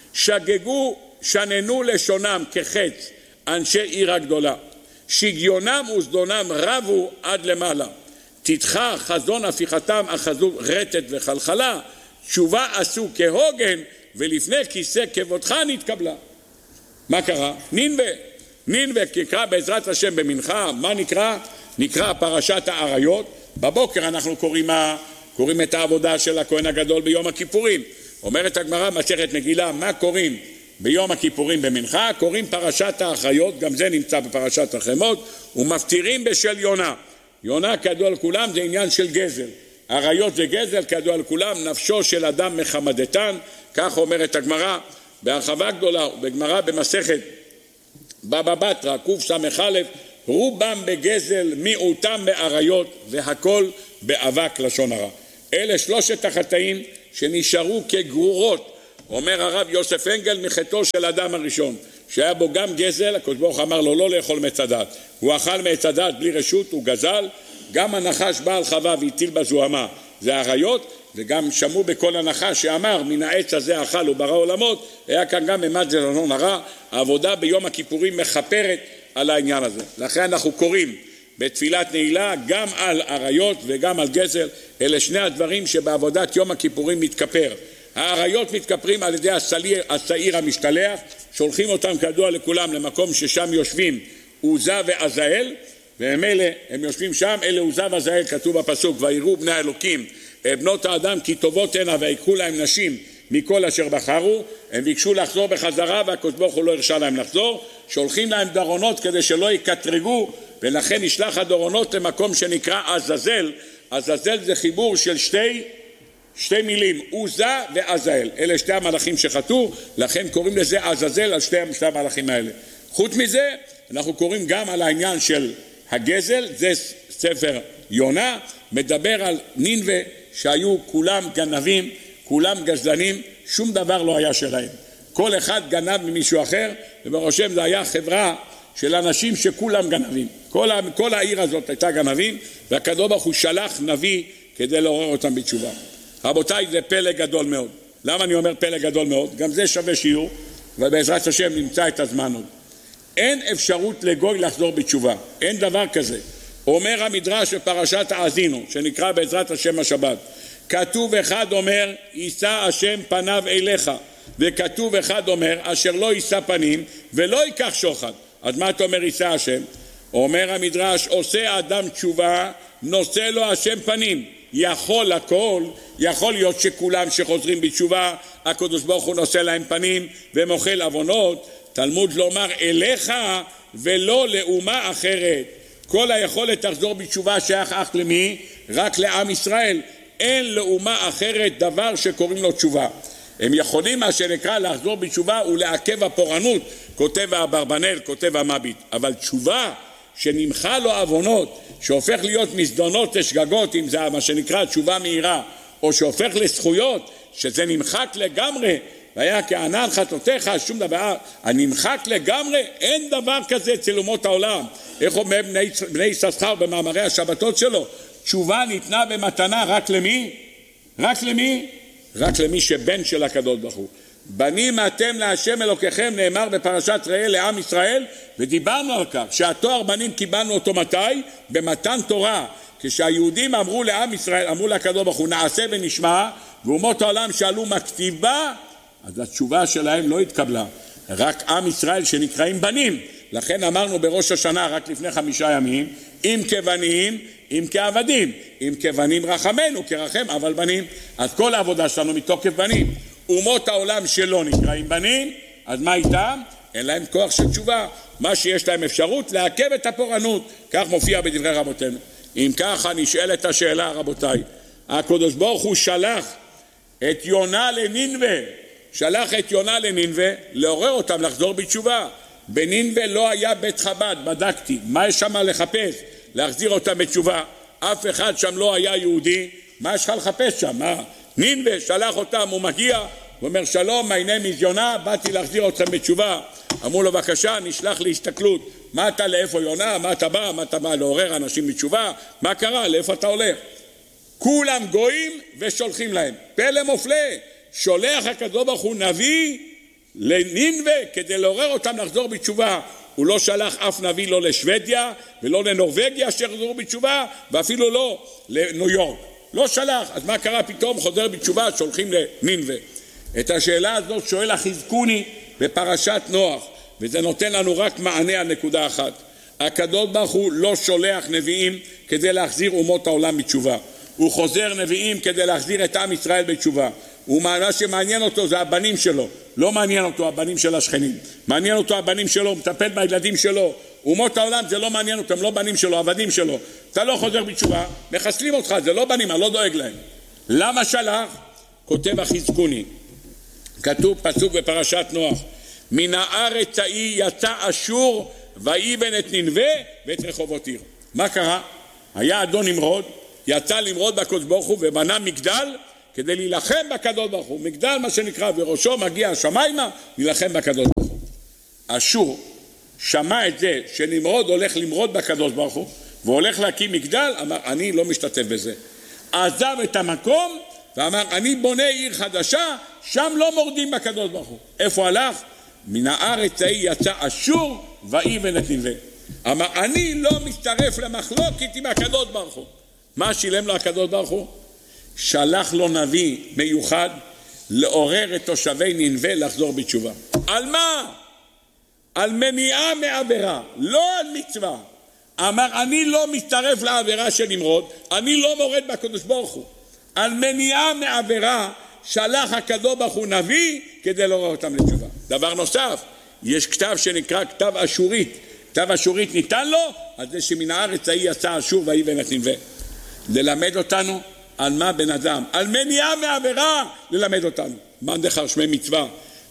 שגגו, שננו לשונם כחץ אנשי עיר הגדולה. שגיונם וזדונם רבו עד למעלה. תדחה חזון הפיכתם אחזו רטט וחלחלה. תשובה עשו כהוגן ולפני כיסא כבודך נתקבלה. מה קרה? נינווה. נינווה נקרא בעזרת השם במנחה. מה נקרא? נקרא פרשת האריות. בבוקר אנחנו קוראים, קוראים את העבודה של הכהן הגדול ביום הכיפורים. אומרת הגמרא מסכת מגילה, מה קוראים ביום הכיפורים במנחה? קוראים פרשת האחיות, גם זה נמצא בפרשת החמות, ומפטירים בשל יונה. יונה כידוע לכולם זה עניין של גזל. האריות זה גזל כידוע לכולם, נפשו של אדם מחמדתן, כך אומרת הגמרא בהרחבה גדולה, בגמרא במסכת בבא בתרא קס"א, רובם בגזל, מיעוטם באריות, והכל באבק לשון הרע. אלה שלושת החטאים שנשארו כגרורות. אומר הרב יוסף אנגל מחטאו של אדם הראשון, שהיה בו גם גזל, הקדוש ברוך אמר לו לא לאכול מעץ הדת. הוא אכל מעץ הדת בלי רשות, הוא גזל. גם הנחש בא על חווה והטיל בזוהמה, זה עריות, וגם שמעו בכל הנחש שאמר מן העץ הזה אכל וברא עולמות. היה כאן גם ממד זלון הרע. העבודה ביום הכיפורים מכפרת על העניין הזה. לכן אנחנו קוראים בתפילת נעילה גם על עריות וגם על גזל. אלה שני הדברים שבעבודת יום הכיפורים מתכפר. העריות מתכפרים על ידי השעיר המשתלח, שולחים אותם כדוע לכולם למקום ששם יושבים עוזה ועזאל, וממילא הם יושבים שם. אלה עוזה ועזאל, כתוב בפסוק ויראו בני האלוקים בנות האדם כי טובות הנה ויקחו להם נשים מכל אשר בחרו. הם ביקשו לחזור בחזרה והקדוש ברוך הוא לא הרשה להם לחזור. שולחים להם דרונות כדי שלא יקטרגו, ולכן נשלח הדרונות למקום שנקרא עזאזל. עזאזל זה חיבור של שתי שתי מילים, עוזה ועזאל. אלה שתי המלאכים שחטאו, לכן קוראים לזה עזאזל על שתי המלאכים האלה. חוץ מזה אנחנו קוראים גם על העניין של הגזל. זה ספר יונה, מדבר על נינווה שהיו כולם גנבים, כולם גזלנים, שום דבר לא היה שלהם. כל אחד גנב ממישהו אחר, וברושם זה היה חברה של אנשים שכולם גנבים. כל, כל העיר הזאת הייתה גנבים, והקדוש ברוך הוא שלח נביא כדי לעורר אותם בתשובה. רבותיי, זה פלא גדול מאוד. למה אני אומר פלא גדול מאוד? גם זה שווה שיעור, ובעזרת השם נמצא את הזמן עוד. אין אפשרות לגוי לחזור בתשובה, אין דבר כזה. אומר המדרש בפרשת האזינו, שנקרא בעזרת השם השבת, כתוב אחד אומר יישא השם פניו אליך, וכתוב אחד אומר אשר לא יישא פנים ולא ייקח שוחד. אז מה אתה אומר יישא השם? אומר המדרש עושה אדם תשובה נושא לו השם פנים. יכול הכל, יכול להיות שכולם שחוזרים בתשובה הקדוש ברוך הוא נושא להם פנים ומוחל עוונות. תלמוד לומר אליך ולא לאומה אחרת. כל היכולת לחזור בתשובה שייך אך למי? רק לעם ישראל. אין לאומה אחרת דבר שקוראים לו תשובה. הם יכולים מה שנקרא לחזור בתשובה ולעכב הפורענות, כותב האברבנאל, כותב המביט. אבל תשובה שנמחה לו עוונות, שהופך להיות מזדונות לשגגות, אם זה מה שנקרא תשובה מהירה, או שהופך לזכויות, שזה נמחק לגמרי, והיה כענן חטאותיך, שום דבר, הנמחק לגמרי, אין דבר כזה אצל אומות העולם. איך אומר בני, בני יששכר במאמרי השבתות שלו? תשובה ניתנה במתנה רק למי? רק למי? רק למי שבן של הקדוש ברוך הוא. בנים אתם להשם אלוקיכם, נאמר בפרשת ראה לעם ישראל, ודיברנו על כך שהתואר בנים קיבלנו אותו מתי? במתן תורה. כשהיהודים אמרו לעם ישראל, אמרו לקדוש ברוך הוא נעשה ונשמע, ואומות העולם שאלו מה כתיב בה, אז התשובה שלהם לא התקבלה. רק עם ישראל שנקראים בנים. לכן אמרנו בראש השנה רק לפני חמישה ימים, אם כבנים, אם כעבדים, אם כבנים רחמנו, כרחם, אבל בנים. אז כל העבודה שלנו מתוקף בנים. אומות העולם שלא נקראים בנים, אז מה איתם? אין להם כוח של תשובה. מה שיש להם אפשרות לעכב את הפורענות, כך מופיע בדברי רבותינו. אם ככה נשאלת השאלה, רבותיי, הקדוש ברוך הוא שלח את יונה לנינווה, שלח את יונה לנינווה לעורר אותם לחזור בתשובה. בנינווה לא היה בית חב"ד, בדקתי, מה יש שם לחפש? להחזיר אותם בתשובה. אף אחד שם לא היה יהודי, מה יש לך לחפש שם? מה? נינווה שלח אותם, הוא מגיע, הוא אומר שלום, my name is יונה, באתי להחזיר אתכם בתשובה. אמרו לו בבקשה, נשלח להסתכלות. מה אתה, לאיפה יונה? מה אתה בא? מה אתה בא לעורר אנשים בתשובה? מה קרה? לאיפה אתה הולך? כולם גויים ושולחים להם. פלא מופלא, שולח הקדוש ברוך הוא נביא לנינווה כדי לעורר אותם לחזור בתשובה. הוא לא שלח אף נביא לא לשוודיה ולא לנורווגיה שחזרו בתשובה, ואפילו לא לניו יורק. לא שלח. אז מה קרה פתאום? חוזר בתשובה, שולחים לנינווה. את השאלה הזאת שואל החזקוני בפרשת נוח, וזה נותן לנו רק מענה על נקודה אחת. הקדוש ברוך הוא לא שולח נביאים כדי להחזיר אומות העולם בתשובה. הוא חוזר נביאים כדי להחזיר את עם ישראל בתשובה. ומה שמעניין אותו זה הבנים שלו. לא מעניין אותו הבנים של השכנים. מעניין אותו הבנים שלו, הוא מטפל בילדים שלו. אומות העולם זה לא מעניין אותם, לא בנים שלו, עבדים שלו. אתה לא חוזר בתשובה, מחסלים אותך, זה לא בנים, אני לא דואג להם. למה שלח? כותב החזקוני. כתוב פסוק בפרשת נוח. מן הארץ ההיא יצא אשור ויבן את נינווה ואת רחובות עיר. מה קרה? היה אדון נמרוד, יצא למרוד בקדוש ברוך הוא ובנה מגדל כדי להילחם בקדוש ברוך הוא. מגדל מה שנקרא, וראשו מגיע השמיימה, להילחם בקדוש ברוך הוא. אשור שמע את זה שנמרוד הולך למרוד בקדוש ברוך הוא, והולך להקים מגדל, אמר אני לא משתתף בזה. עזב את המקום ואמר אני בונה עיר חדשה, שם לא מורדים בקדוש ברוך הוא. איפה הלך? מן הארץ ההיא יצא אשור ויבן את נינווה. אמר אני לא מצטרף למחלוקת עם הקדוש ברוך הוא. מה שילם לו הקדוש ברוך הוא? שלח לו נביא מיוחד לעורר את תושבי נינווה לחזור בתשובה. על מה? על מניעה מעבירה, לא על מצווה. אמר אני לא מצטרף לעבירה של נמרוד, אני לא מורד בקדוש ברוך הוא. על מניעה מעבירה שלח הקדוש ברוך הוא נביא כדי לעורר אותם לתשובה. דבר נוסף, יש כתב שנקרא כתב אשורית. כתב אשורית ניתן לו על זה שמן הארץ ההיא יצא אשור ויבן את נינווה. ללמד אותנו על מה בן אדם, על מניעה מעבירה ללמד אותנו. מה דחר שמי מצווה?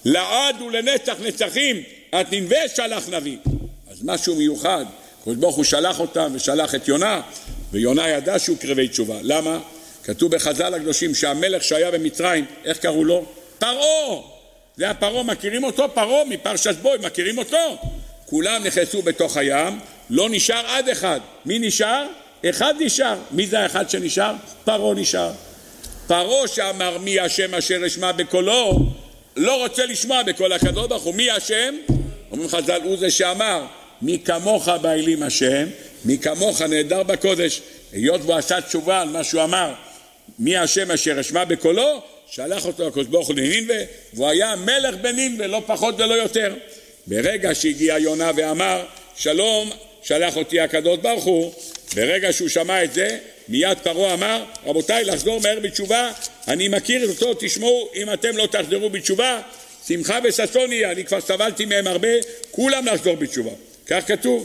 לעד ולנצח נצחים את נינווה שלח נביא. אז משהו מיוחד, הקדוש ברוך הוא שלח אותם ושלח את יונה, ויונה ידע שהוא קרבי תשובה. למה? כתוב בחז"ל הקדושים שהמלך שהיה במצרים, איך קראו לו? פרעה. זה הפרעה, מכירים אותו? פרעה מפרשת בוי, מכירים אותו? כולם נכנסו בתוך הים, לא נשאר עד אחד. מי נשאר? אחד נשאר. מי זה האחד שנשאר? פרעה נשאר. פרעה שאמר מי השם אשר אשמע בקולו, לא רוצה לשמוע בקול הקדוש ברוך הוא. מי השם? אומרים חז"ל, הוא זה שאמר מי כמוך באלים השם, מי כמוך נהדר בקודש. היות והוא עשה תשובה על מה שהוא אמר, מי השם אשר אשמע בקולו, שלח אותו הקדוש ברוך הוא לנינווה, והוא היה מלך בנינווה, לא פחות ולא יותר. ברגע שהגיע יונה ואמר שלום, שלח אותי הקדוש ברוך הוא, ברגע שהוא שמע את זה, מיד פרעה אמר רבותיי לחזור מהר בתשובה, אני מכיר אותו, תשמעו, אם אתם לא תחזרו בתשובה שמחה וששון יהיה, אני כבר סבלתי מהם הרבה, כולם לחזור בתשובה. כך כתוב.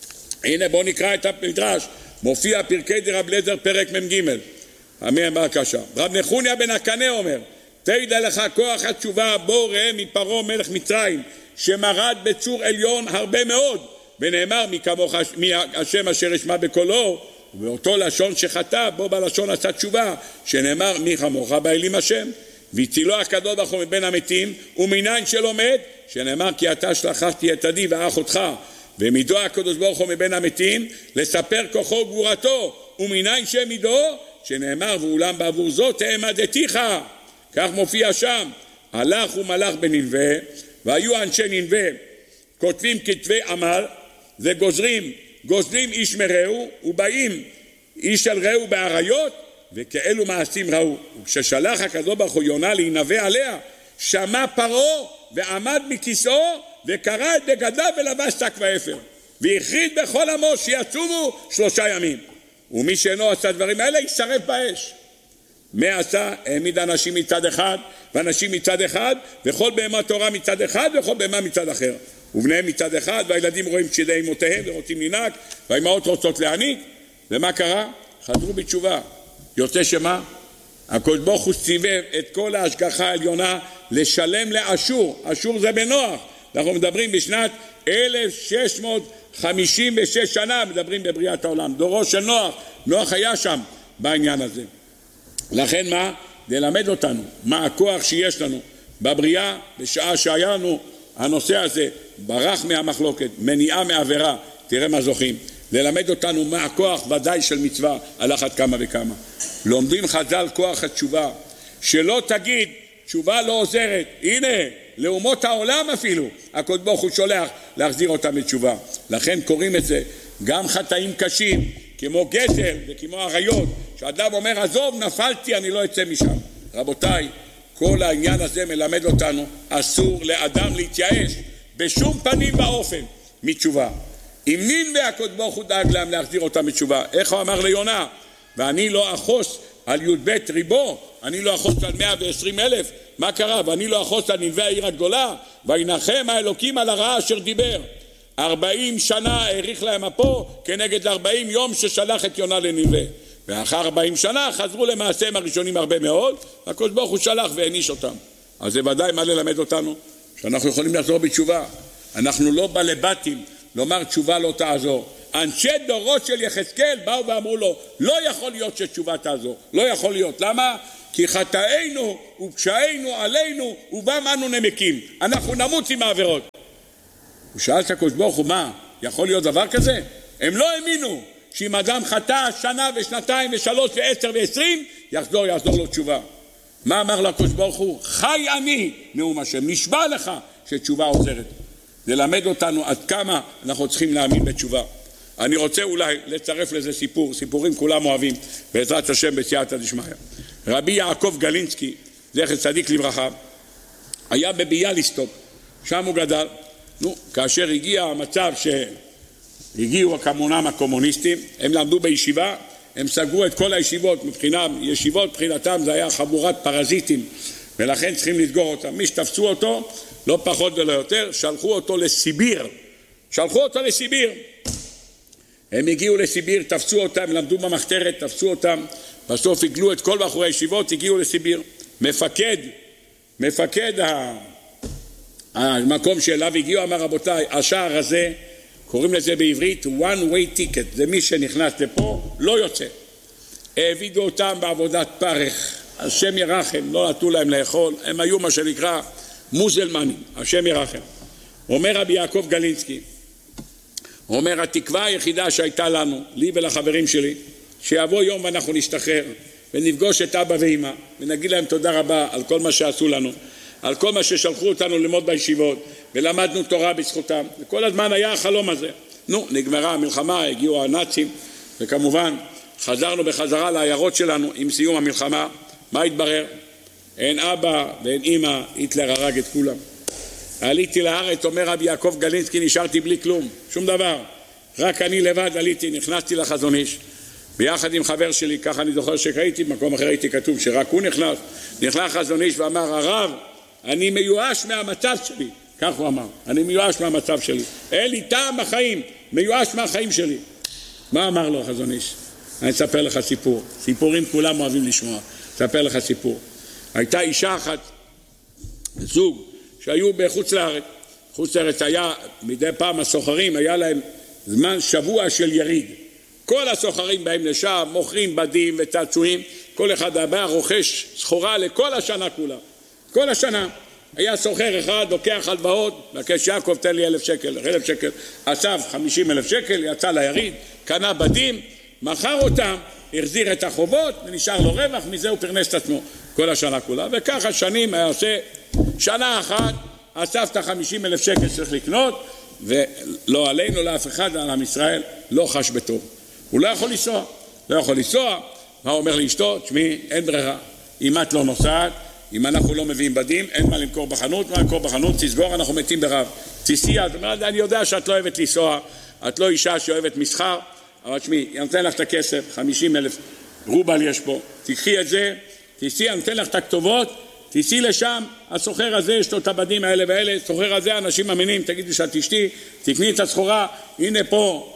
הנה בוא נקרא את המדרש, מופיע פרקי דרב אליעזר פרק מ"ג. אמן בבקשה. רב נחוניה בן הקנה אומר, תדע לך כוח התשובה, בוא ראה מפרעה מלך מצרים שמרד בצור עליון הרבה מאוד, ונאמר מכמוך השם אשר אשמע בקולו, ובאותו לשון שחטא בו בלשון עשה תשובה, שנאמר מי כמוך באלים השם. והצילו הקדוש ברוך הוא מבין המתים, ומניין שלא מת, שנאמר כי אתה שלחתי את עדי ואח אותך. ומידו הקדוש ברוך הוא מבין המתים לספר כוחו וגבורתו, ומניין שמידו, שנאמר ואולם בעבור זאת העמדתיך. כך מופיע שם. הלך ומלך בנינווה, והיו אנשי נינווה כותבים כתבי עמל וגוזרים, גוזרים איש מרעהו, ובאים איש על רעהו בעריות, וכאלו מעשים ראו. וכששלח הקדוש ברוך הוא יונה להינבא עליה, שמע פרעה ועמד מכיסאו וקרא את בגדיו ולבש שק ואפר, והכריז בכל עמו שיצומו שלושה ימים. ומי שאינו עשה דברים האלה ישרף באש. מה עשה? העמיד אנשים מצד אחד ואנשים מצד אחד, וכל בהמה תורה מצד אחד וכל בהמה מצד אחר, ובניהם מצד אחד, והילדים רואים שדי אמותיהם ורוצים לנהג, והאימהות רוצות להעניק. ומה קרה? חזרו בתשובה. יוצא שמה? הקדוש ברוך הוא ציווה את כל ההשגחה העליונה לשלם לאשור. אשור זה בנוח. אנחנו מדברים בשנת אלף שש מאות חמישים ושש שנה, מדברים בבריאת העולם, דורו של נוח. נוח היה שם בעניין הזה. לכן מה? ללמד אותנו מה הכוח שיש לנו בבריאה, בשעה שהיה לנו הנושא הזה ברח מהמחלוקת, מניעה מעבירה, תראה מה זוכים. ללמד אותנו מה הכוח ודאי של מצווה על אחת כמה וכמה. לומדים חז"ל כוח התשובה, שלא תגיד תשובה לא עוזרת. הנה לאומות העולם אפילו הקדוש ברוך הוא שולח להחזיר אותם בתשובה. לכן קוראים את זה גם חטאים קשים כמו גזל וכמו עריות, שאדם אומר עזוב נפלתי אני לא אצא משם. רבותיי, כל העניין הזה מלמד אותנו אסור לאדם להתייאש בשום פנים ואופן מתשובה. אם נינווה הקדוש ברוך הוא דאג להם להחזיר אותם בתשובה. איך הוא אמר ליונה? ואני לא אחוס על י"ב ריבו, אני לא אחוס על מאה ועשרים אלף. מה קרה? ואני לא אחוס על נינווה העיר הגדולה, וינחם האלוקים על הרעה אשר דיבר. ארבעים שנה האריך להם אפו כנגד ארבעים יום ששלח את יונה לנינווה. ואחר ארבעים שנה חזרו למעשיהם הראשונים הרבה מאוד, הקדוש ברוך הוא שלח והעניש אותם. אז זה ודאי מה ללמד אותנו? שאנחנו יכולים לחזור בתשובה. אנחנו לא בלבטים לומר תשובה לא תעזור. אנשי דורות של יחזקאל באו ואמרו לו לא יכול להיות שתשובה תעזור, לא יכול להיות. למה? כי חטאינו ופשעינו עלינו ובם אנו נמקים. אנחנו נמות עם העבירות. הוא שאל את הקדוש ברוך הוא, מה, יכול להיות דבר כזה? הם לא האמינו שאם אדם חטא שנה ושנתיים ושלוש ועשר ועשרים, יחזור, יחזור לו תשובה. מה אמר לקדוש ברוך הוא? חי אני, נאום השם, נשבע לך שתשובה עוזרת. ללמד אותנו עד כמה אנחנו צריכים להאמין בתשובה. אני רוצה אולי לצרף לזה סיפור, סיפורים כולם אוהבים, בעזרת השם בסייעתא דשמיא. רבי יעקב גלינסקי, זכר צדיק לברכה, היה בביאליסטוק, שם הוא גדל. נו, כאשר הגיע המצב שהגיעו כמונם הקומוניסטים, הם למדו בישיבה, הם סגרו את כל הישיבות, מבחינה, ישיבות מבחינתם זה היה חבורת פרזיטים, ולכן צריכים לסגור אותם. מי שתפסו אותו, לא פחות ולא יותר, שלחו אותו לסיביר, שלחו אותו לסיביר. הם הגיעו לסיביר, תפסו אותם, למדו במחתרת, תפסו אותם, בסוף הגלו את כל בחורי הישיבות, הגיעו לסיביר. מפקד, מפקד המקום שאליו הגיעו, אמר רבותיי, השער הזה, קוראים לזה בעברית one way ticket, זה מי שנכנס לפה, לא יוצא. העבידו אותם בעבודת פרך, השם ירחם, לא נתנו להם לאכול, הם היו מה שנקרא מוזלמנים, השם ירחם. אומר רבי יעקב גלינסקי, אומר, התקווה היחידה שהייתה לנו, לי ולחברים שלי, שיבוא יום ואנחנו נשתחרר ונפגוש את אבא ואמא ונגיד להם תודה רבה על כל מה שעשו לנו, על כל מה ששלחו אותנו ללמוד בישיבות ולמדנו תורה בזכותם, וכל הזמן היה החלום הזה. נו, נגמרה המלחמה, הגיעו הנאצים, וכמובן חזרנו בחזרה לעיירות שלנו עם סיום המלחמה. מה התברר? אין אבא ואין אמא, היטלר הרג את כולם. עליתי לארץ, אומר רבי יעקב גלינסקי, נשארתי בלי כלום, שום דבר, רק אני לבד עליתי, נכנסתי לחזון איש ביחד עם חבר שלי, ככה אני זוכר שקראתי, במקום אחר הייתי כתוב שרק הוא נכנס, נכנס חזון איש ואמר, הרב, אני מיואש מהמצב שלי, כך הוא אמר, אני מיואש מהמצב שלי, אין לי טעם בחיים, מיואש מהחיים שלי. מה אמר לו חזון איש? אני אספר לך סיפור, סיפורים כולם אוהבים לשמוע, אספר לך סיפור. הייתה אישה אחת, זוג, שהיו בחוץ לארץ, חוץ לארץ היה, מדי פעם הסוחרים, היה להם זמן שבוע של יריד. כל הסוחרים באים לשם, מוכרים בדים וצעצועים, כל אחד הבא רוכש סחורה לכל השנה כולה. כל השנה. היה סוחר אחד, לוקח הלוואות, מבקש יעקב תן לי אלף שקל, אלף שקל, אסף חמישים אלף שקל, יצא ליריד, קנה בדים, מכר אותם, החזיר את החובות ונשאר לו רווח, מזה הוא פרנס את עצמו כל השנה כולה. וככה שנים היה עושה, שנה אחת, אסף את החמישים אלף שקל צריך לקנות, ולא עלינו לאף אחד, על עם ישראל, לא חש בטוב. הוא לא יכול לנסוע, לא יכול לנסוע, מה אומר לאשתו? תשמעי, אין ברירה, אם את לא נוסעת, אם אנחנו לא מביאים בדים, אין מה למכור בחנות, מה למכור בחנות, תסגור, אנחנו מתים ברב. תסיע, זאת אומרת, אני יודע שאת לא אוהבת לנסוע, את לא אישה שאוהבת מסחר, אבל תשמעי, אני נותן לך את הכסף, חמישים אלף רובל יש פה, תקחי את זה, תסיע, אני נותן לך את הכתובות, תיסעי לשם, הסוחר הזה יש לו את הבדים האלה והאלה, הסוחר הזה, אנשים מאמינים, תגידי שאת אשתי, תקני את הסחורה, הנה פה,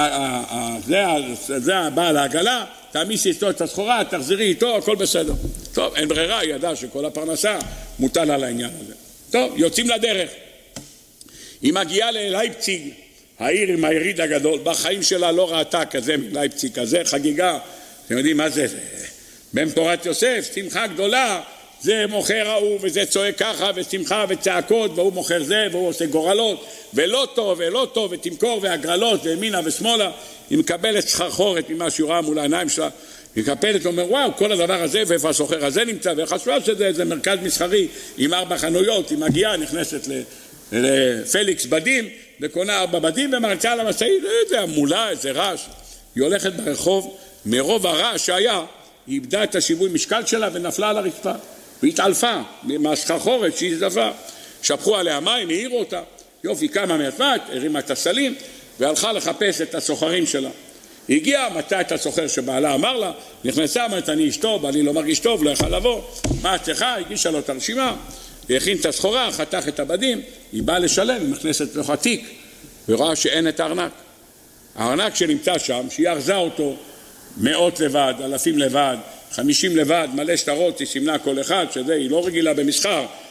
זה הבעל העגלה, תעמיסי איתו את הסחורה, תחזרי איתו, הכל בסדר. טוב, אין ברירה, היא ידעה שכל הפרנסה מוטל על העניין הזה. טוב, יוצאים לדרך. היא מגיעה ללייפציג, העיר עם היריד הגדול, בחיים שלה לא ראתה כזה מלייפציג כזה, חגיגה, אתם יודעים מה זה? בן פורת יוסף, שמחה גדולה, זה מוכר ההוא וזה צועק ככה ושמחה וצעקות והוא מוכר זה והוא עושה גורלות ולא טוב ולא טוב ותמכור והגרלות וימינה ושמאלה. היא מקבלת סחרחורת ממה שהיא רואה מול העיניים שלה, היא מקבלת ואומר וואו כל הדבר הזה ואיפה הסוחר הזה נמצא, וחשבה שזה איזה מרכז מסחרי עם ארבע חנויות, היא מגיעה נכנסת לפליקס בדים וקונה ארבע בדים ומרצה על המשאית, איזה המולה, איזה רעש. היא הולכת ברחוב, מרוב הרעש שהיה היא איבדה את השיווי משקל שלה ונפלה על הרצפה והתעלפה מהסחרחורת שהיא זפה. שפכו עליה מים, העירו אותה, יופי, קמה מעצמת, הרימה את הסלים והלכה לחפש את הסוחרים שלה. היא הגיעה, מצאה את הסוחר שבעלה אמר לה, נכנסה, אמרת אני אשתו, בעלי לא מרגיש טוב, לא יכל לבוא, מה צריכה? הגישה לו את הרשימה, היא הכין את הסחורה, חתך את הבדים, היא באה לשלם, היא נכנסת לתוך התיק ורואה שאין את הארנק. הארנק שנמצא שם, שהיא ארזה אותו מאות לבד, אלפים לבד, חמישים לבד, מלא שטרות, היא סימנה כל אחד, שזה, היא לא רגילה במסחר,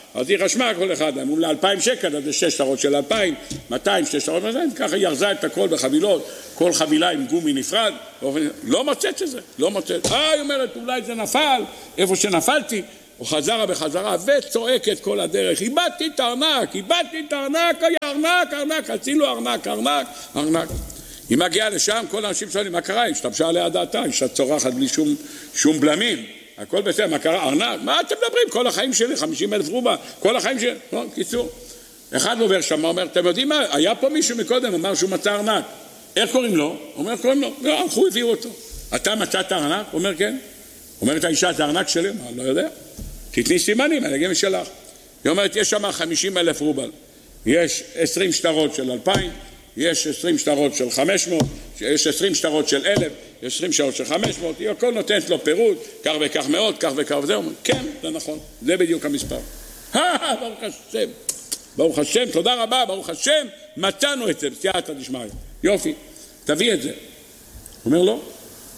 אז היא רשמה כל אחד, אמרו לה אלפיים שקל, אז זה שש שטרות של אלפיים, מאתיים, שש שטרות, ככה היא ארזה את הכל בחבילות, כל חבילה עם גומי נפרד, לא מוצאת את זה, לא מוצאת. אה, היא אומרת, אולי זה נפל, איפה שנפלתי, הוא חזרה בחזרה וצועקת כל הדרך, איבדתי את הארנק, איבדתי את הארנק, היה ארנק, ארנק, הצילו ארנק, ארנק, ארנק. היא מגיעה לשם, כל האנשים שואלים, מה קרה? השתבשה עליה דעתה, אישה צורחת בלי שום, שום בלמים. הכל בסדר, מה קרה? ארנק? מה אתם מדברים? כל החיים שלי, חמישים אלף רובה, כל החיים שלי. לא, קיצור. אחד עובר שם, אומר, אתם יודעים מה? היה פה מישהו מקודם, אמר שהוא מצא ארנק. איך קוראים לו? אומר, קוראים לו. לא, הלכו, הביאו אותו. אתה מצאת ארנק? אומר, כן. אומרת האישה, זה ארנק שלי? מה, לא יודע. תתני סימנים, אני אגיד משלך. היא אומרת, יש שם חמישים אלף רובל. יש עשרים שטרות של אלפיים, יש עשרים שטרות של חמש מאות, יש עשרים שטרות של אלף, יש עשרים שטרות של חמש מאות, היא הכל נותנת לו פירוט, כך וכך מאות, כך וכך וזה, אומר, כן, זה נכון, זה בדיוק המספר. ברוך השם, ברוך השם, תודה רבה, ברוך השם, מצאנו את זה, בסייעתא דשמיא. יופי, תביא את זה. הוא אומר, לא.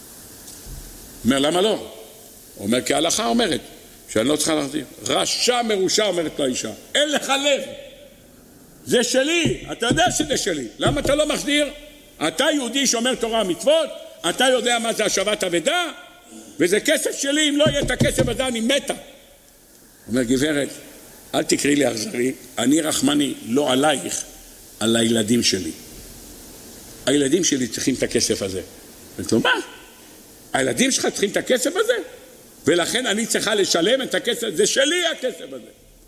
אומר, למה לא? הוא אומר, כי ההלכה אומרת, שאני לא צריכה להחזיר. רשע מרושע, אומרת לו האישה, אין לך לב. זה שלי, אתה יודע שזה שלי, למה אתה לא מחזיר? אתה יהודי שומר תורה ומצוות, אתה יודע מה זה השבת אבדה, וזה כסף שלי, אם לא יהיה את הכסף הזה אני מתה. אומר, גברת, אל תקראי לי אכזרי, אני רחמני, לא עלייך, על הילדים שלי. הילדים שלי צריכים את הכסף הזה. ואתה אומר, מה? הילדים שלך צריכים את הכסף הזה? ולכן אני צריכה לשלם את הכסף, זה שלי הכסף הזה.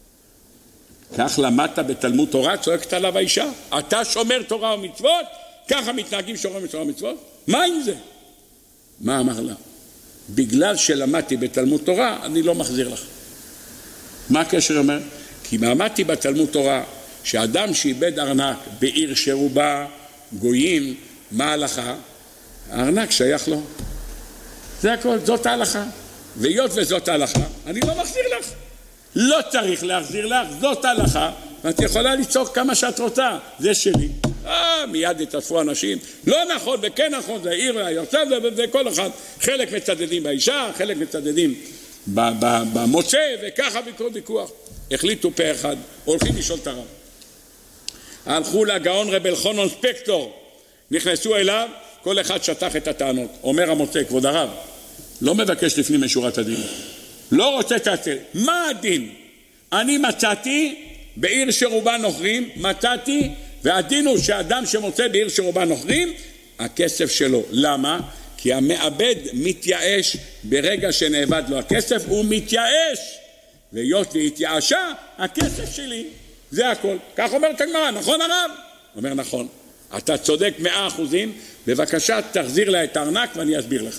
כך למדת בתלמוד תורה, צועקת עליו האישה, אתה שומר תורה ומצוות, ככה מתנהגים שומרים תורה ומצוות? מה עם זה? מה אמר לה? בגלל שלמדתי בתלמוד תורה, אני לא מחזיר לך. מה הקשר אומר? כי למדתי בתלמוד תורה, שאדם שאיבד ארנק בעיר שרובה גויים, מה ההלכה? הארנק שייך לו. זה הכל, זאת ההלכה. והיות וזאת ההלכה, אני לא מחזיר לך. לא צריך להחזיר לך, זאת ההלכה, ואת יכולה לצעוק כמה שאת רוצה, זה שלי. אה, מיד יתעטפו אנשים, לא נכון וכן נכון, זה עיר והיוצא, וכל אחד, חלק מצדדים באישה, חלק מצדדים במוצא, וככה בכל ויכוח. החליטו פה אחד, הולכים לשאול את הרב. הלכו לגאון רב אלחנן ספקטור, נכנסו אליו, כל אחד שטח את הטענות. אומר המוצא, כבוד הרב, לא מבקש לפנים משורת הדין. לא רוצה תעצל. מה הדין? אני מצאתי בעיר שרובה נוכרים, מצאתי, והדין הוא שאדם שמוצא בעיר שרובה נוכרים, הכסף שלו. למה? כי המעבד מתייאש ברגע שנאבד לו הכסף, הוא מתייאש. והיות והתייאשה, הכסף שלי. זה הכל. כך אומרת הגמרא, נכון הרב? אומר נכון. אתה צודק מאה אחוזים, בבקשה תחזיר לה את הארנק ואני אסביר לך.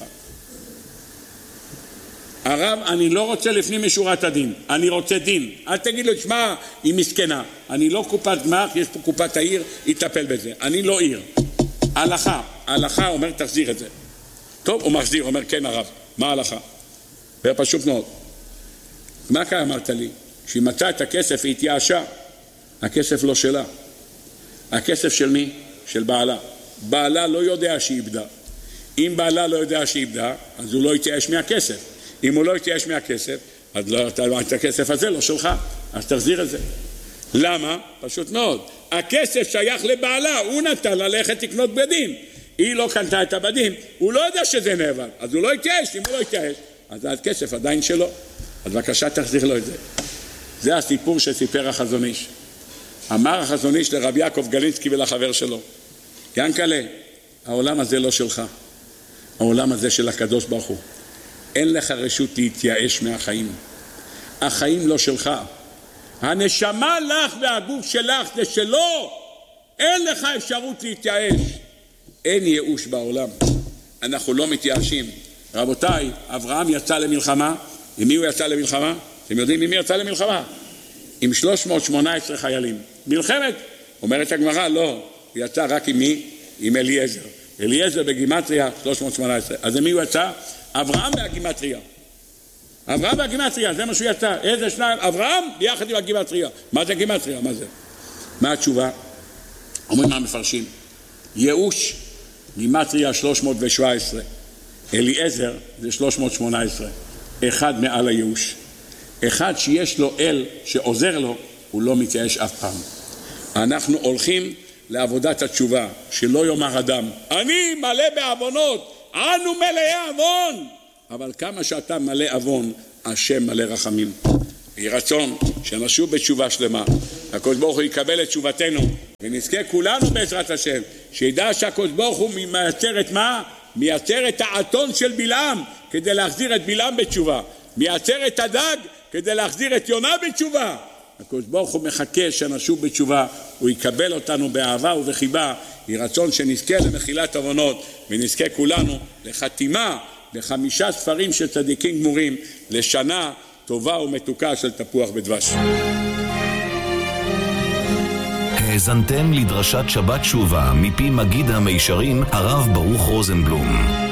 הרב, אני לא רוצה לפנים משורת הדין, אני רוצה דין. אל תגיד לו, שמע, היא מסכנה. אני לא קופת גמ"ח, יש פה קופת העיר, יטפל בזה. אני לא עיר. הלכה, הלכה אומר, תחזיר את זה. טוב, הוא מחזיר, אומר, כן הרב. מה ההלכה? פשוט מאוד. מה כאן אמרת לי? שהיא מצאה את הכסף, היא התייאשה. הכסף לא שלה. הכסף של מי? של בעלה. בעלה לא יודע שהיא איבדה. אם בעלה לא יודע שהיא איבדה, אז הוא לא יתייאש מהכסף. אם הוא לא יתייאש מהכסף, אז לא, את הכסף הזה לא שלך, אז תחזיר את זה. למה? פשוט מאוד. הכסף שייך לבעלה, הוא נתן ללכת לקנות בדים. היא לא קנתה את הבדים, הוא לא יודע שזה נאבד, אז הוא לא יתייאש, אם הוא לא יתייאש, אז הכסף עדיין שלו. אז בבקשה תחזיר לו את זה. זה הסיפור שסיפר החזון איש. אמר החזון איש לרב יעקב גלינסקי ולחבר שלו, ינקלה, העולם הזה לא שלך, העולם הזה של הקדוש ברוך הוא. אין לך רשות להתייאש מהחיים. החיים לא שלך. הנשמה לך והגוף שלך זה שלו. אין לך אפשרות להתייאש. אין ייאוש בעולם. אנחנו לא מתייאשים. רבותיי, אברהם יצא למלחמה. עם מי הוא יצא למלחמה? אתם יודעים עם מי יצא למלחמה? עם שלוש מאות שמונה עשרה חיילים. מלחמת? אומרת הגמרא, לא. הוא יצא רק עם מי? עם אליעזר. אליעזר בגימטריה שלוש מאות שמונה עשרה. אז עם מי הוא יצא? אברהם והגימטריה. אברהם והגימטריה, זה מה שהוא יצא. איזה שניים? אברהם ביחד עם הגימטריה. מה זה גימטריה? מה זה? מה התשובה? אומרים מה מפרשים? ייאוש, גימטריה שלוש מאות שבע עשרה. אליעזר זה שלוש מאות שמונה עשרה. אחד מעל הייאוש. אחד שיש לו אל שעוזר לו, הוא לא מתייאש אף פעם. אנחנו הולכים לעבודת התשובה, שלא יאמר אדם, אני מלא בעוונות, אנו מלאי עוון. אבל כמה שאתה מלא עוון, השם מלא רחמים. יהי רצון שנשוב בתשובה שלמה. הקדוש ברוך הוא יקבל את תשובתנו, ונזכה כולנו בעזרת השם, שידע שהקדוש ברוך הוא מייצר את מה? מייצר את האתון של בלעם, כדי להחזיר את בלעם בתשובה. מייצר את הדג, כדי להחזיר את יונה בתשובה. הקדוש ברוך הוא מחכה שנשוב בתשובה, הוא יקבל אותנו באהבה ובחיבה. יהי רצון שנזכה למחילת עוונות, ונזכה כולנו לחתימה בחמישה ספרים של צדיקים גמורים, לשנה טובה ומתוקה של תפוח בדבש. האזנתם לדרשת שבת תשובה מפי מגיד המישרים הרב ברוך רוזנבלום.